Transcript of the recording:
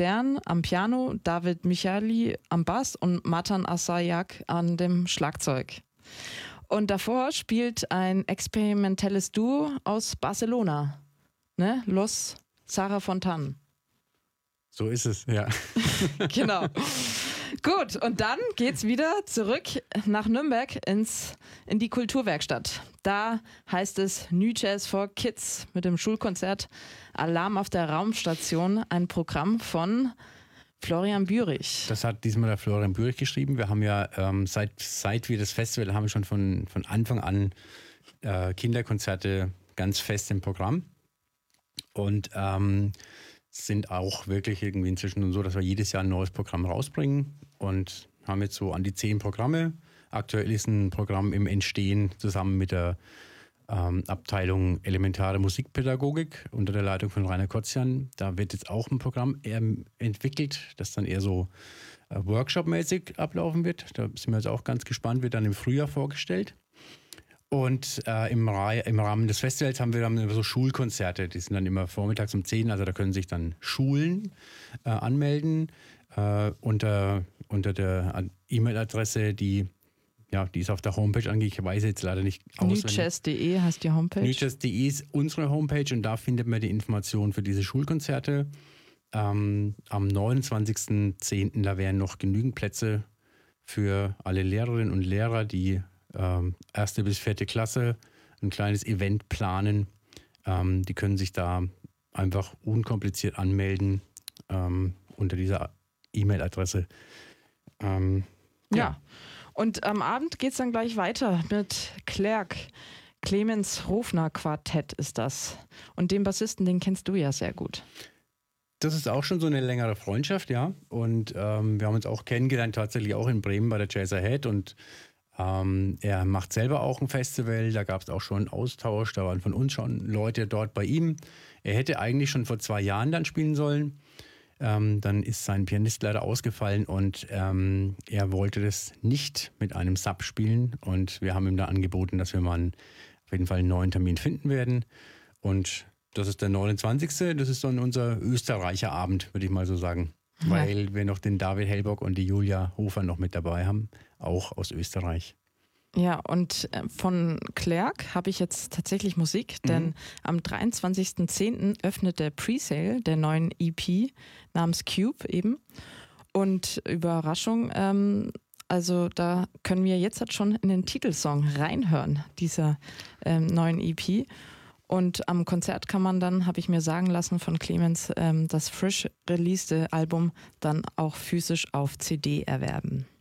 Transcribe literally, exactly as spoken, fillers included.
Stern am Piano, David Michali am Bass und Matan Asayak an dem Schlagzeug. Und davor spielt ein experimentelles Duo aus Barcelona, ne? Los Sarah Fontan. So ist es, ja. Genau. Gut, und dann geht's wieder zurück nach Nürnberg ins, in die Kulturwerkstatt. Da heißt es New Jazz for Kids mit dem Schulkonzert Alarm auf der Raumstation, ein Programm von Florian Bürich. Das hat diesmal der Florian Bürich geschrieben. Wir haben ja ähm, seit, seit wir das Festival haben, schon von, von Anfang an äh, Kinderkonzerte ganz fest im Programm. Und ähm, sind auch wirklich irgendwie inzwischen so, dass wir jedes Jahr ein neues Programm rausbringen und haben jetzt so an die zehn Programme. Aktuell ist ein Programm im Entstehen zusammen mit der ähm, Abteilung Elementare Musikpädagogik unter der Leitung von Rainer Kotzian. Da wird jetzt auch ein Programm eher entwickelt, das dann eher so äh, Workshop-mäßig ablaufen wird. Da sind wir jetzt auch ganz gespannt, wird dann im Frühjahr vorgestellt. Und äh, im, Ra- im Rahmen des Festivals haben wir dann immer so Schulkonzerte, die sind dann immer vormittags um zehn, also da können sich dann Schulen äh, anmelden äh, unter, unter der E-Mail-Adresse, die, ja, die ist auf der Homepage angegeben, ich weiß jetzt leider nicht auswendig. newjazz punkt de heißt die Homepage. newjazz punkt de ist unsere Homepage und da findet man die Informationen für diese Schulkonzerte. Ähm, am neunundzwanzigsten zehnten da wären noch genügend Plätze für alle Lehrerinnen und Lehrer, die Ähm, erste bis vierte Klasse ein kleines Event planen. Ähm, die können sich da einfach unkompliziert anmelden ähm, unter dieser E-Mail-Adresse. Ähm, ja. ja, und am Abend geht es dann gleich weiter mit Klerk. Clemens Hofner Quartett ist das. Und den Bassisten, den kennst du ja sehr gut. Das ist auch schon so eine längere Freundschaft, ja. Und ähm, wir haben uns auch kennengelernt, tatsächlich auch in Bremen bei der Jazz Ahead und Ähm, er macht selber auch ein Festival, da gab es auch schon einen Austausch, da waren von uns schon Leute dort bei ihm. Er hätte eigentlich schon vor zwei Jahren dann spielen sollen, ähm, dann ist sein Pianist leider ausgefallen und ähm, er wollte das nicht mit einem Sub spielen und wir haben ihm da angeboten, dass wir mal einen, auf jeden Fall einen neuen Termin finden werden und das ist der neunundzwanzigste Das ist dann unser Österreicher Abend, würde ich mal so sagen. Weil ja. wir noch den David Hellbock und die Julia Hofer noch mit dabei haben, auch aus Österreich. Ja, und von Klerk habe ich jetzt tatsächlich Musik, denn mhm. am dreiundzwanzigsten zehnten öffnet der Presale der neuen E P namens Cube eben. Und Überraschung, ähm, also da können wir jetzt halt schon in den Titelsong reinhören, dieser ähm, neuen E P. Und am Konzert kann man dann, habe ich mir sagen lassen von Clemens, ähm, das frisch releaste Album dann auch physisch auf C D erwerben.